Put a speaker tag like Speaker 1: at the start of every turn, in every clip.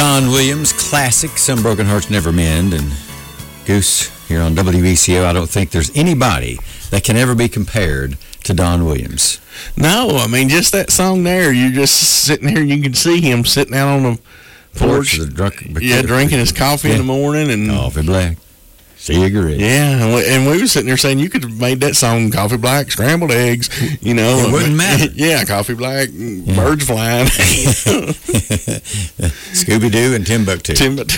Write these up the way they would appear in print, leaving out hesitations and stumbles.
Speaker 1: Don Williams, classic, Some Broken Hearts Never Mend, and Goose here on WBCO. I don't think there's anybody that can ever be compared to Don Williams.
Speaker 2: No, I mean, just that song there, you're just sitting here, you can see him sitting out on the porch. Drinking his coffee in the morning. And
Speaker 1: Coffee Black. Cigarette.
Speaker 2: Yeah, and we were sitting there saying you could have made that song Coffee Black, Scrambled Eggs, you know.
Speaker 1: It wouldn't matter.
Speaker 2: Yeah, Coffee Black, Birds Flying.
Speaker 1: Scooby-Doo and Timbuktu.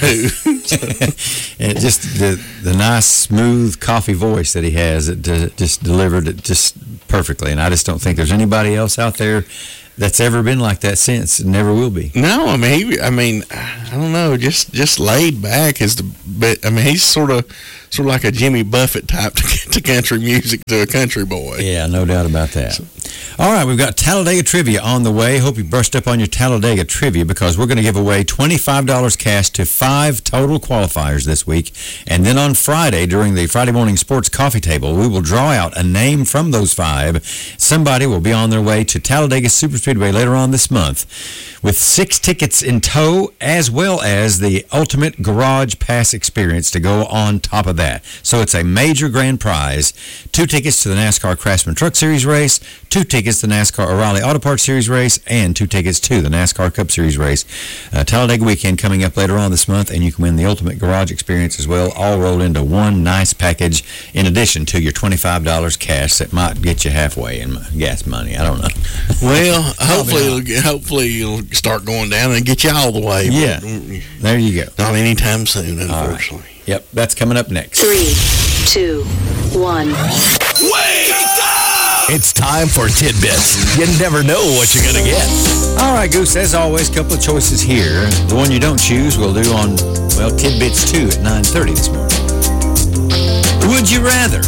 Speaker 1: And just the nice, smooth coffee voice that he has, it just delivered it just perfectly. And I just don't think there's anybody else out there that's ever been like that since, and never will be.
Speaker 2: No, I mean, I don't know, just laid back is he's sort of like a Jimmy Buffett type to country music, to a country boy.
Speaker 1: Yeah, no doubt about that. All right, we've got Talladega Trivia on the way. Hope you brushed up on your Talladega Trivia, because we're going to give away $25 cash to 5 total qualifiers this week. And then on Friday, during the Friday Morning Sports Coffee Table, we will draw out a name from those 5. Somebody will be on their way to Talladega Superspeedway later on this month with 6 tickets in tow, as well as the ultimate garage pass experience to go on top of that. So it's a major grand prize. 2 tickets to the NASCAR Craftsman Truck Series race, 2 tickets to the NASCAR O'Reilly Auto Parts Series race, and 2 tickets to the NASCAR Cup Series race. Talladega weekend coming up later on this month, and you can win the ultimate garage experience as well, all rolled into one nice package, in addition to your $25 cash that might get you halfway in gas money. I don't know.
Speaker 2: Well, hopefully it'll start going down and get you all the way.
Speaker 1: Yeah, there you go.
Speaker 2: Not anytime soon, unfortunately.
Speaker 1: Right. Yep, that's coming up next.
Speaker 3: 3, 2, 1.
Speaker 4: Wake up! It's time for Tidbits. You never know what you're going to get.
Speaker 1: All right, Goose, as always, a couple of choices here. The one you don't choose we'll do on, Tidbits 2 at 9:30 this morning. Would you rather?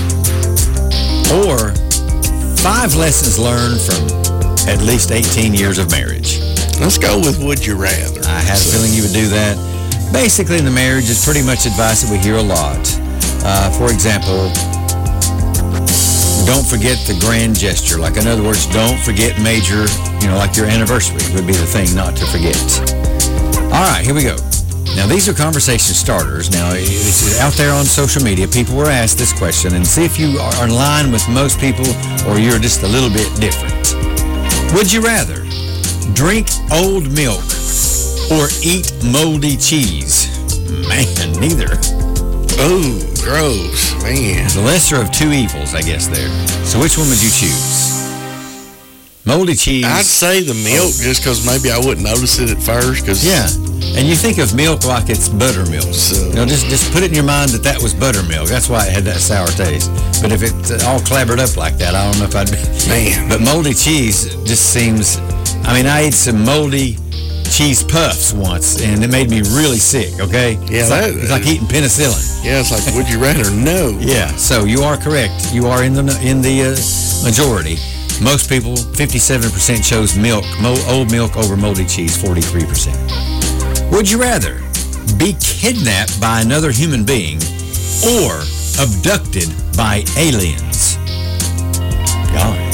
Speaker 1: Or 5 lessons learned from at least 18 years of marriage.
Speaker 2: Let's go with would you rather.
Speaker 1: I had a feeling you would do that. Basically, in the marriage, it's pretty much advice that we hear a lot. For example, don't forget the grand gesture. Like, in other words, don't forget major, like your anniversary would be the thing not to forget. All right, here we go. Now, these are conversation starters. Now, it's out there on social media. People were asked this question, and see if you are in line with most people or you're just a little bit different. Would you rather drink old milk or eat moldy cheese? Man, neither.
Speaker 2: Oh, gross, man.
Speaker 1: The lesser of 2 evils, I guess, there. So which one would you choose? Moldy cheese.
Speaker 2: I'd say the milk, just because maybe I wouldn't notice it at first.
Speaker 1: Yeah, and you think of milk like it's buttermilk. So, just put it in your mind that was buttermilk. That's why it had that sour taste. But if it's all clabbered up like that, I don't know if I'd be...
Speaker 2: Man.
Speaker 1: But moldy cheese just seems... I ate some moldy cheese puffs once, and it made me really sick, okay?
Speaker 2: Yeah,
Speaker 1: it's like eating penicillin.
Speaker 2: Yeah, it's like, would you rather? No.
Speaker 1: Yeah, so you are correct. You are in the majority. Most people, 57% chose milk, old milk over moldy cheese, 43%. Would you rather be kidnapped by another human being or abducted by aliens? Gosh.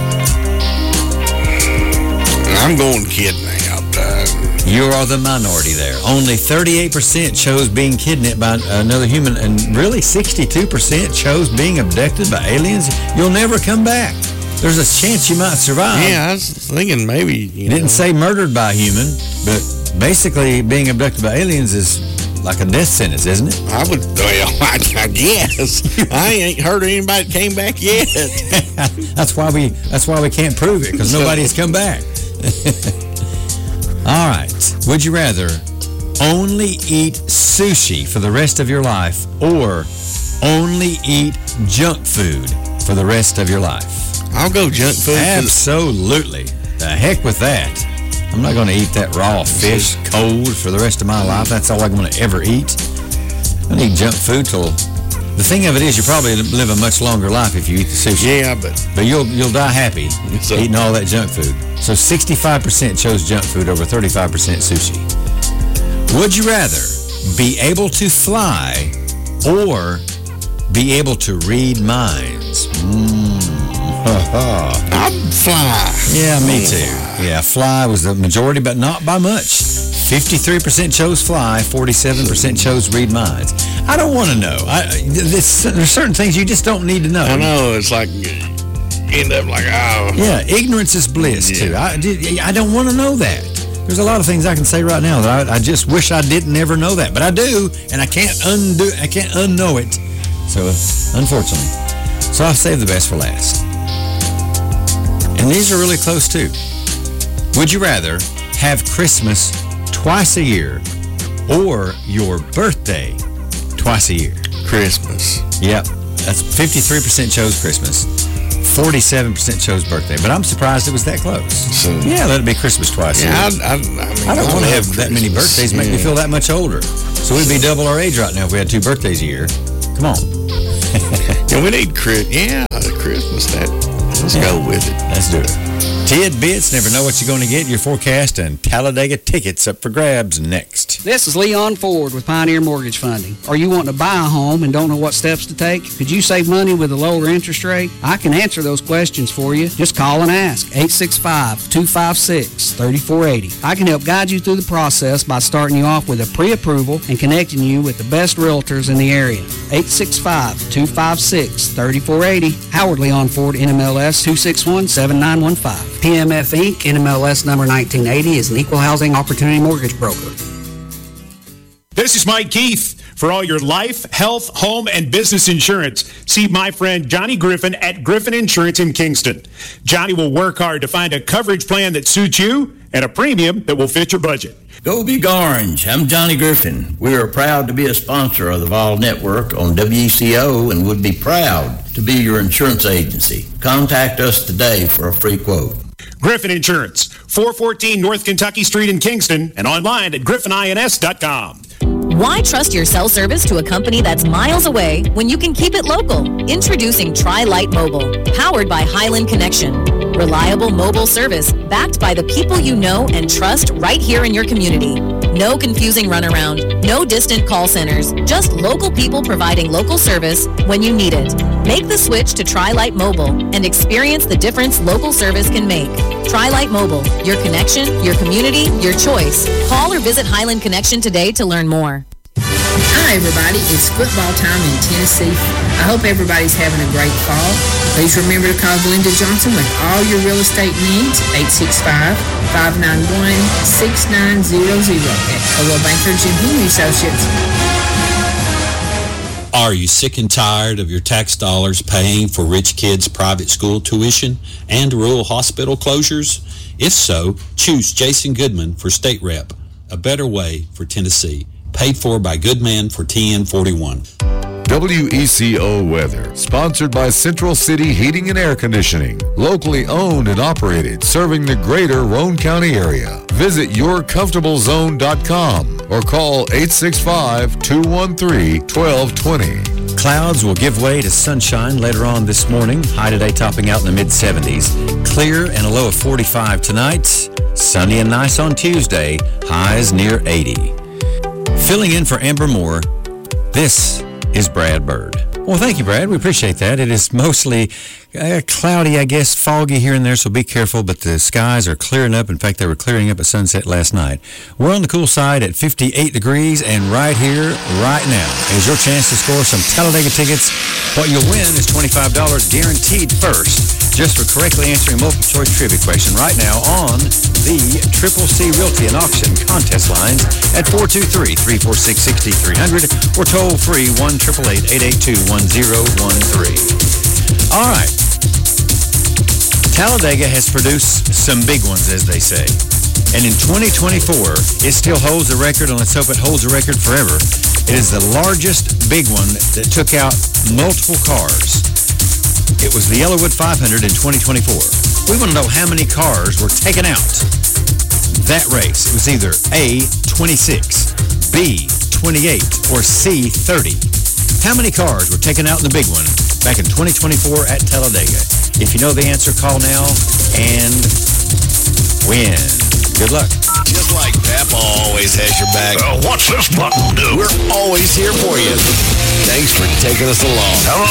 Speaker 2: I'm going kidnapped.
Speaker 1: You are the minority there. Only 38% chose being kidnapped by another human, and really 62% chose being abducted by aliens. You'll never come back. There's a chance you might survive.
Speaker 2: Yeah, I was thinking maybe, you
Speaker 1: didn't say murdered by a human, but basically being abducted by aliens is like a death sentence, isn't it?
Speaker 2: I guess. I ain't heard of anybody that came back yet.
Speaker 1: That's why we can't prove it, because nobody's come back. All right. Would you rather only eat sushi for the rest of your life or only eat junk food for the rest of your life?
Speaker 2: I'll go junk food.
Speaker 1: Absolutely. The heck with that. I'm not going to eat that raw fish cold for the rest of my life. That's all I'm going to ever eat. I need junk food till... The thing of it is, you probably live a much longer life if you eat the sushi.
Speaker 2: Yeah, but
Speaker 1: you'll die happy eating all that junk food. So 65% chose junk food over 35% sushi. Would you rather be able to fly or be able to read minds? I'd
Speaker 2: fly.
Speaker 1: Yeah, me too. Yeah, fly was the majority, but not by much. 53% chose fly, 47% chose read minds. I don't want to know. There's certain things you just don't need to know.
Speaker 2: I know. It's like, end up like, oh.
Speaker 1: Yeah, ignorance is bliss, too. I don't want to know that. There's a lot of things I can say right now that I just wish I didn't ever know that. But I do, and I can't unknow it. So, unfortunately. So I'll save the best for last. And these are really close, too. Would you rather have Christmas twice a year or your birthday twice a year?
Speaker 2: Christmas.
Speaker 1: Yep. That's 53% chose Christmas. 47% chose birthday. But I'm surprised it was that close. So, yeah, let it be Christmas twice a year.
Speaker 2: I mean,
Speaker 1: I don't want to have that many birthdays. Make me feel that much older. So we'd be double our age right now if we had 2 birthdays a year. Come on.
Speaker 2: Yeah, we need Christmas. Let's go with it.
Speaker 1: Let's do it. Tidbits, never know what you're going to get. Your forecast and Talladega tickets up for grabs next.
Speaker 5: This is Leon Ford with Pioneer Mortgage Funding. Are you wanting to buy a home and don't know what steps to take? Could you save money with a lower interest rate? I can answer those questions for you. Just call and ask. 865-256-3480. I can help guide you through the process by starting you off with a pre-approval and connecting you with the best realtors in the area. 865-256-3480. Howard Leon Ford, NMLS 261-7915. PMF Inc., NMLS number 1980, is an equal housing opportunity mortgage broker.
Speaker 6: This is Mike Keith. For all your life, health, home, and business insurance, see my friend Johnny Griffin at Griffin Insurance in Kingston. Johnny will work hard to find a coverage plan that suits you and a premium that will fit your budget.
Speaker 7: Go Big Orange. I'm Johnny Griffin. We are proud to be a sponsor of the Vol Network on WECO and would be proud to be your insurance agency. Contact us today for a free quote.
Speaker 6: Griffin Insurance, 414 North Kentucky Street in Kingston, and online at griffinins.com.
Speaker 8: Why trust your cell service to a company that's miles away when you can keep it local? Introducing Tri-Lite Mobile, powered by Highland Connection. Reliable mobile service backed by the people you know and trust right here in your community. No confusing runaround, no distant call centers, just local people providing local service when you need it. Make the switch to Tri-Lite Mobile and experience the difference local service can make. Tri-Lite Mobile, your connection, your community, your choice. Call or visit Highland Connection today to learn more.
Speaker 9: Hi everybody, it's football time in Tennessee. I hope everybody's having a great fall. Please remember to call Glenda Johnson with all your real estate needs, 865-591-6900 at Coldwell Banker Jim Henry Associates.
Speaker 10: Are you sick and tired of your tax dollars paying for rich kids' private school tuition and rural hospital closures? If so, choose Jason Goodman for State Rep, a better way for Tennessee. Paid for by Goodman for TN41.
Speaker 11: WECO weather, sponsored by Central City Heating and Air Conditioning. Locally owned and operated, serving the greater Roane County area. Visit yourcomfortablezone.com or call 865-213-1220.
Speaker 1: Clouds will give way to sunshine later on this morning. High today topping out in the mid-70s. Clear and a low of 45 tonight. Sunny and nice on Tuesday. Highs near 80. Filling in for Amber Moore, this is Brad Bird. Well, thank you, Brad. We appreciate that. It is mostly cloudy, I guess, foggy here and there, so be careful, but the skies are clearing up. In fact, they were clearing up at sunset last night. We're on the cool side at 58 degrees, and right here, right now, is your chance to score some Talladega tickets. What you'll win is $25 guaranteed first, just for correctly answering a multiple-choice trivia question right now on the Triple C Realty and Auction contest lines at 423-346-6300 or toll-free 1-888-882-1013. All right. Talladega has produced some big ones, as they say. And in 2024, it still holds the record, and let's hope it holds the record forever. It is the largest big one that took out multiple cars. It was the Yellowwood 500 in 2024. We want to know how many cars were taken out that race. It was either A, 26, B, 28, or C, 30. How many cars were taken out in the big one back in 2024 at Talladega? If you know the answer, call now and win. Good luck.
Speaker 4: Just like Papa always has your back.
Speaker 12: What's this button do?
Speaker 4: We're always here for you. Thanks for taking us along.
Speaker 12: Hello,